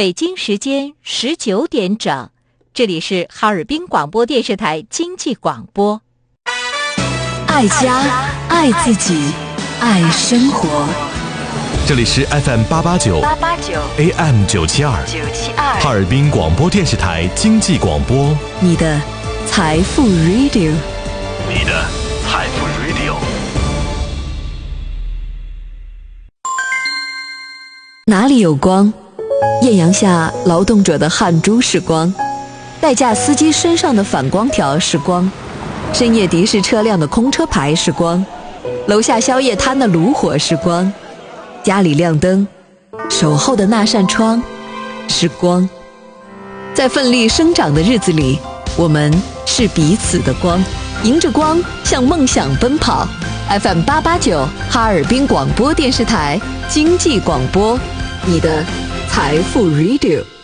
北京时间19点整，这里是哈尔滨广播电视台经济广播。 爱家，爱自己，爱生活。 这里是 FM889 AM972 哈尔滨广播电视台经济广播， 你的财富 Radio， 你的财富 Radio。 哪里有光？艳阳下劳动者的汗珠是光，代驾司机身上的反光条是光，深夜的士车辆的空车牌是光，楼下宵夜摊的炉火是光，家里亮灯，守候的那扇窗是光。在奋力生长的日子里，我们是彼此的光，迎着光向梦想奔跑。 FM889 哈尔滨广播电视台经济广播，你的财富 Radio。